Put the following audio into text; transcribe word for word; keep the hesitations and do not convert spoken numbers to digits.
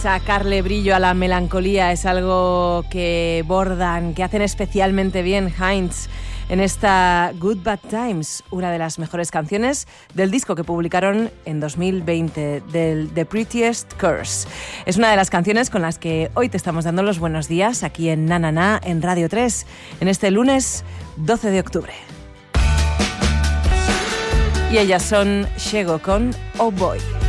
Sacarle brillo a la melancolía es algo que bordan, que hacen especialmente bien Heinz en esta Good Bad Times, una de las mejores canciones del disco que publicaron en dos mil veinte, del The Prettiest Curse. Es una de las canciones con las que hoy te estamos dando los buenos días aquí en Na Na Na, en Radio tres, en este lunes doce de octubre. Y ellas son Shego con Oh Boy.